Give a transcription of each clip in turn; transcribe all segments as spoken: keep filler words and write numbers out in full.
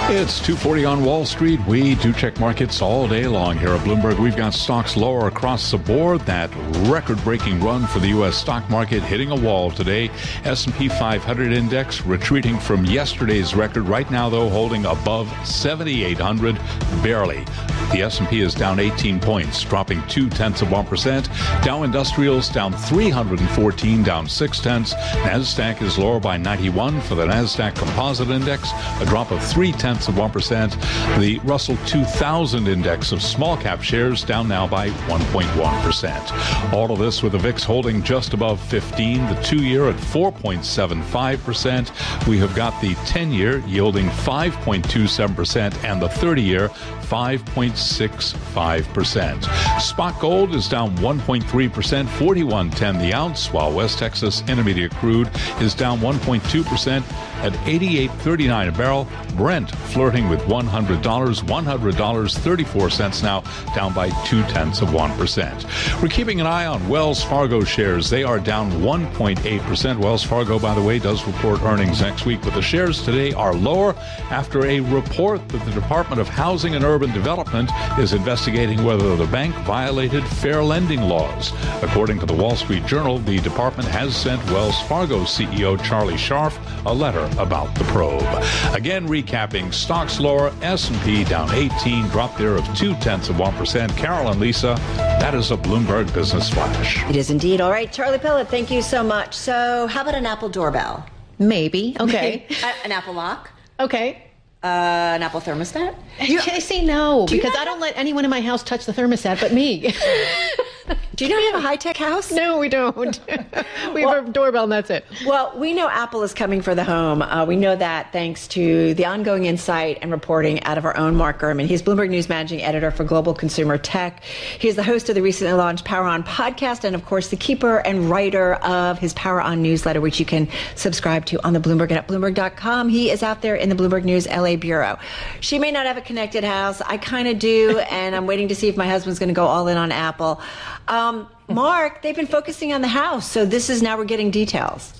It's two forty on Wall Street. We do check markets all day long here at Bloomberg. We've got stocks lower across the board. That record-breaking run for the U S stock market hitting a wall today. S and P five hundred index retreating from yesterday's record. Right now, though, holding above seventy-eight hundred, barely. The S and P is down eighteen points, dropping two-tenths of one percent. Dow Industrials down three hundred fourteen, down six-tenths. NASDAQ is lower by ninety-one for the NASDAQ Composite Index, a drop of three-tenths of one percent. The Russell two thousand Index of small-cap shares down now by one point one percent. All of this with the V I X holding just above fifteen, the two-year at four point seven five percent. We have got the ten-year yielding five point two seven percent and the thirty-year five point six five percent. Spot gold is down one point three percent, forty-one ten the ounce, while West Texas Intermediate crude is down one point two percent at eighty-eight thirty-nine a barrel. Brent flirting with one hundred dollars, one hundred dollars and thirty-four cents now, down by two-tenths of one percent. We're keeping an eye on Wells Fargo shares. They are down one point eight percent. Wells Fargo, by the way, does report earnings next week, but the shares today are lower after a report that the Department of Housing and Urban Development is investigating whether the bank violated fair lending laws. According to the Wall Street Journal, the department has sent Wells Fargo C E O Charlie Scharf a letter about the probe. Again, recapping, stocks lower, S and P down eighteen, drop there of two-tenths of one percent. Carol and Lisa, that is a Bloomberg Business Flash. It is indeed. All right, Charlie Pellet, thank you so much. So how about an Apple doorbell? Maybe. Okay. An Apple lock? Okay. Uh, an Apple thermostat? You, I say no, do because I don't let anyone in my house touch the thermostat but me. Do you not have a high-tech house? No, we don't. We well, have a doorbell and that's it. Well, we know Apple is coming for the home. Uh, we know that thanks to the ongoing insight and reporting out of our own Mark Gurman. He's Bloomberg News Managing Editor for Global Consumer Tech. He's the host of the recently launched Power On podcast and, of course, the keeper and writer of his Power On newsletter, which you can subscribe to on the Bloomberg and at Bloomberg dot com. He is out there in the Bloomberg News L A bureau. She may not have a connected house. I kind of do, and I'm waiting to see if my husband's going to go all in on Apple. Um, Mark, they've been focusing on the house, so this is now we're getting details.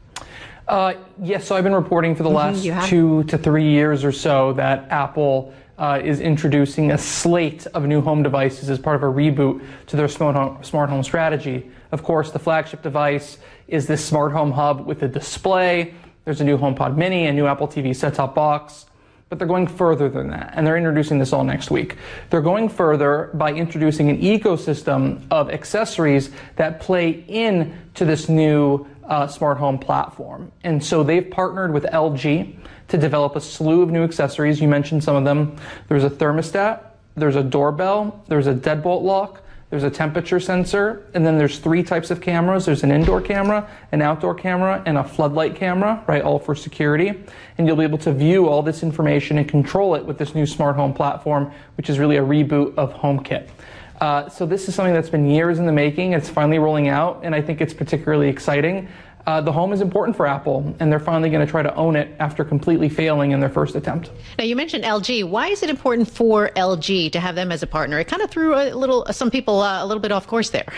Uh, yes, so I've been reporting for the last mm-hmm, two to three years or so that Apple uh, is introducing a slate of new home devices as part of a reboot to their smart home, smart home strategy. Of course, the flagship device is this smart home hub with a display. There's a new HomePod Mini, a new Apple T V set-top box. But they're going further than that, and they're introducing this all next week. They're going further by introducing an ecosystem of accessories that play into this new uh, smart home platform. And so they've partnered with L G to develop a slew of new accessories. You mentioned some of them. There's a thermostat, there's a doorbell, there's a deadbolt lock, there's a temperature sensor, and then there's three types of cameras. There's an indoor camera, an outdoor camera, and a floodlight camera, right, all for security. And you'll be able to view all this information and control it with this new smart home platform, which is really a reboot of HomeKit. Uh, so this is something that's been years in the making. It's finally rolling out, and I think it's particularly exciting. Uh, the home is important for Apple, and they're finally going to try to own it after completely failing in their first attempt. Now, you mentioned L G. Why is it important for L G to have them as a partner? It kind of threw a little, some people uh, a little bit off course there.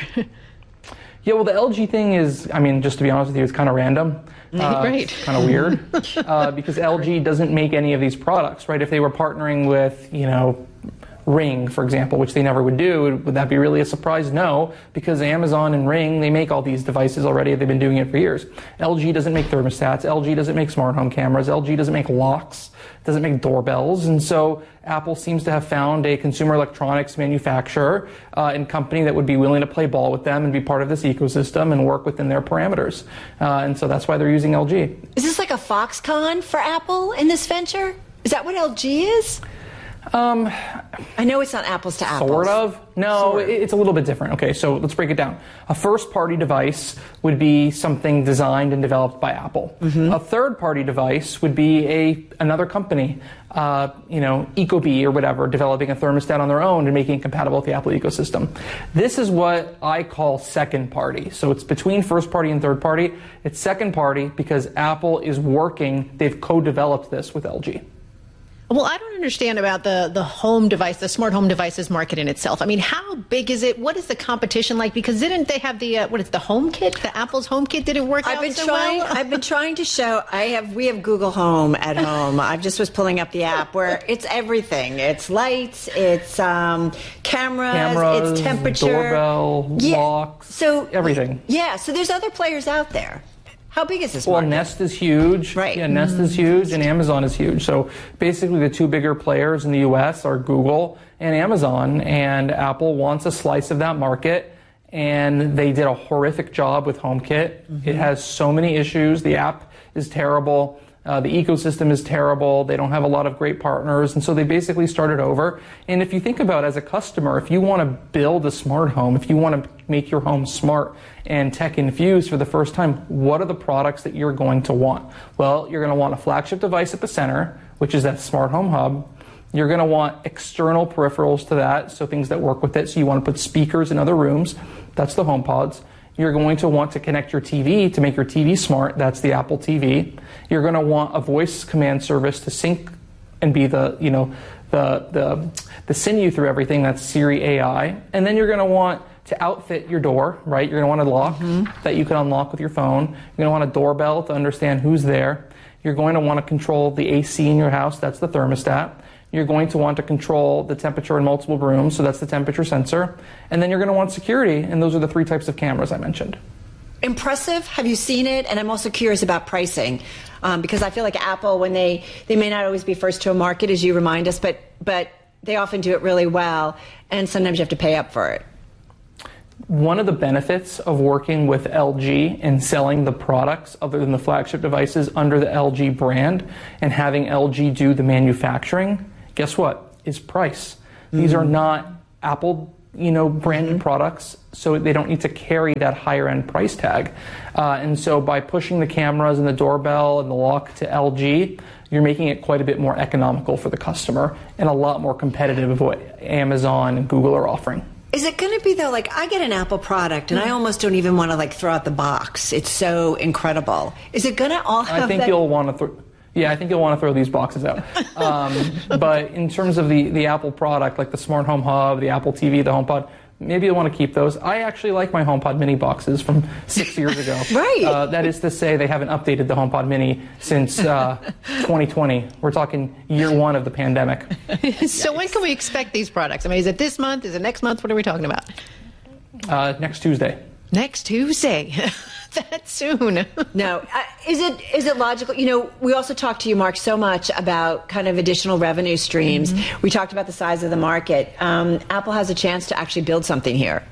Yeah, well, the L G thing is, I mean, just to be honest with you, it's kind of random. Uh, right. It's kind of weird uh, because L G doesn't make any of these products, right? If they were partnering with, you know, Ring, for example, which they never would do, would that be really a surprise? No, because Amazon and Ring, they make all these devices already. They've been doing it for years. L G doesn't make thermostats. L G doesn't make smart home cameras. L G doesn't make locks. Doesn't make doorbells. And so Apple seems to have found a consumer electronics manufacturer uh, and company that would be willing to play ball with them and be part of this ecosystem and work within their parameters. Uh, and so that's why they're using L G. Is this like a Foxconn for Apple in this venture? Is that what L G is? Um, I know it's not apples to apples. Sort of. No, sort of. It's a little bit different. Okay, so let's break it down. A first-party device would be something designed and developed by Apple. Mm-hmm. A third-party device would be a another company, uh, you know, Ecobee or whatever, developing a thermostat on their own and making it compatible with the Apple ecosystem. This is what I call second-party. So it's between first-party and third-party. It's second-party because Apple is working. They've co-developed this with L G. Well, I don't understand about the, the home device, the smart home devices market in itself. I mean, how big is it? What is the competition like? Because didn't they have the, uh, what is the HomeKit? The Apple's HomeKit didn't work I've out been so trying, well? I've been trying to show, I have, we have Google Home at home. I just was pulling up the app where it's everything. It's lights, it's um, cameras, cameras, it's temperature. Doorbell, yeah. locks, so, everything. Yeah, so there's other players out there. How big is this Well, market? Nest is huge. Right. Yeah, Nest is huge, and Amazon is huge. So basically the two bigger players in the U S are Google and Amazon, and Apple wants a slice of that market, and they did a horrific job with HomeKit. Mm-hmm. It has so many issues. The app is terrible. Uh, the ecosystem is terrible. They don't have a lot of great partners, and so they basically started over. And if you think about it as a customer, if you want to build a smart home, if you want to make your home smart and tech-infused for the first time, what are the products that you're going to want? Well, you're going to want a flagship device at the center, which is that smart home hub. You're going to want external peripherals to that, so things that work with it. So you want to put speakers in other rooms. That's the HomePods. You're going to want to connect your T V to make your T V smart. That's the Apple T V. You're going to want a voice command service to sync and be the, you know, the the the sinew through everything. That's Siri A I. And then you're going to want to outfit your door, right? You're going to want a lock mm-hmm. that you can unlock with your phone. You're going to want a doorbell to understand who's there. You're going to want to control the A C in your house. That's the thermostat. You're going to want to control the temperature in multiple rooms, so that's the temperature sensor. And then you're going to want security, and those are the three types of cameras I mentioned. Impressive. Have you seen it? And I'm also curious about pricing, um, because I feel like Apple, when they, they may not always be first to a market, as you remind us, but but they often do it really well, and sometimes you have to pay up for it. One of the benefits of working with L G and selling the products other than the flagship devices under the L G brand and having L G do the manufacturing, guess what? Is price. Mm-hmm. These are not Apple, you know, branded mm-hmm. products, so they don't need to carry that higher end price tag. Uh, and so by pushing the cameras and the doorbell and the lock to L G, you're making it quite a bit more economical for the customer and a lot more competitive of what Amazon and Google are offering. Is it going to be, though, like, I get an Apple product, and I almost don't even want to, like, throw out the box. It's so incredible. Is it going to all have I think that? you'll want to throw... Yeah, I think you'll want to throw these boxes out. Um, but in terms of the, the Apple product, like the Smart Home Hub, the Apple T V, the HomePod, maybe you'll want to keep those. I actually like my HomePod Mini boxes from six years ago. Right. Uh, that is to say, they haven't updated the HomePod Mini since uh, twenty twenty. We're talking year one of the pandemic. So when can we expect these products? I mean, is it this month? Is it next month? What are we talking about? Uh, next Tuesday. Next Tuesday. That soon. No. Uh, is it is it logical? You know, we also talked to you, Mark, so much about kind of additional revenue streams. Mm-hmm. We talked about the size of the market. Um, Apple has a chance to actually build something here.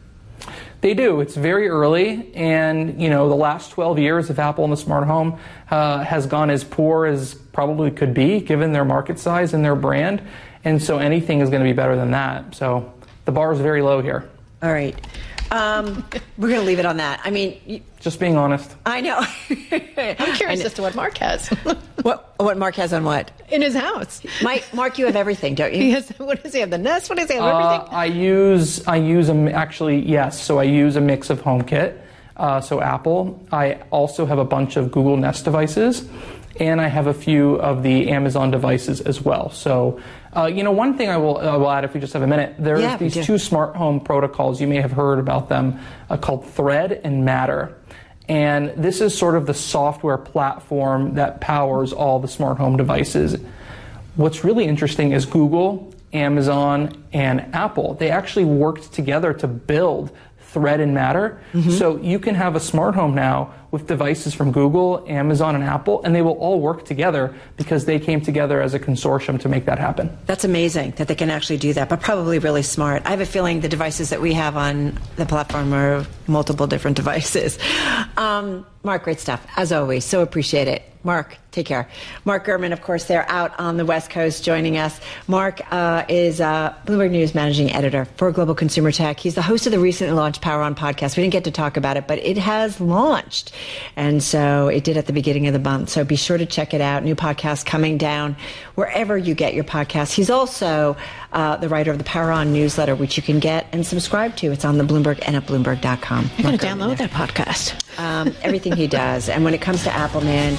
They do. It's very early, and you know the last twelve years of Apple in the smart home uh, has gone as poor as probably could be, given their market size and their brand. And so anything is going to be better than that. So the bar is very low here. All right. Um, we're going to leave it on that. I mean, you, just being honest. I know. I'm curious as to what Mark has. what what Mark has on what? In his house. My, Mark, you have everything, don't you? He has, what does he have? The Nest? What does he have? Uh, Everything? I use I use a, actually yes. So I use a mix of HomeKit. Uh, so Apple. I also have a bunch of Google Nest devices, and I have a few of the Amazon devices as well. So. Uh, you know, one thing I will, I will add, if we just have a minute, there's yeah, these two smart home protocols, you may have heard about them, uh, called Thread and Matter. And this is sort of the software platform that powers all the smart home devices. What's really interesting is Google, Amazon, and Apple, they actually worked together to build Thread and Matter. Mm-hmm. So you can have a smart home now with devices from Google, Amazon, and Apple, and they will all work together because they came together as a consortium to make that happen. That's amazing that they can actually do that, but probably really smart. I have a feeling the devices that we have on the platform are multiple different devices. Um, Mark, great stuff, as always. So appreciate it. Mark, take care. Mark Gurman, of course, they're out on the West Coast joining us. Mark uh, is uh, Bloomberg News managing editor for Global Consumer Tech. He's the host of the recently launched Power On podcast. We didn't get to talk about it, but it has launched. And so it did at the beginning of the month. So be sure to check it out. New podcast coming down wherever you get your podcasts. He's also uh, the writer of the Power On newsletter, which you can get and subscribe to. It's on the Bloomberg and at Bloomberg dot com. I'm going to download that podcast. Um, everything he does. And when it comes to Apple, man,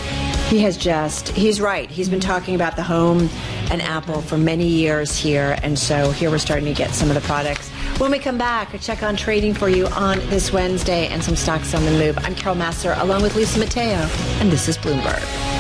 He has just, he's right. He's been talking about the home and Apple for many years here. And so here we're starting to get some of the products. When we come back, a check on trading for you on this Wednesday and some stocks on the move. I'm Carol Massar along with Lisa Mateo, and this is Bloomberg.